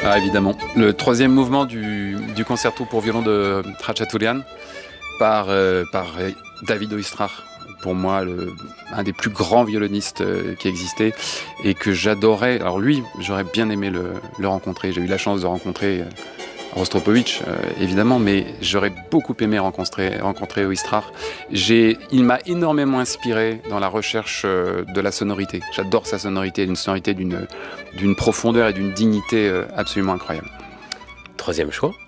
Ah, évidemment. Le troisième mouvement du concerto pour violon de Khachaturian par David Oistrakh. Pour moi, un des plus grands violonistes qui existait et que j'adorais. Alors lui, j'aurais bien aimé le rencontrer. J'ai eu la chance de rencontrer Rostropovitch, évidemment, mais j'aurais beaucoup aimé rencontrer Oistrakh. Il m'a énormément inspiré dans la recherche de la sonorité. J'adore sa sonorité, une sonorité d'une profondeur et d'une dignité absolument incroyable. Troisième choix.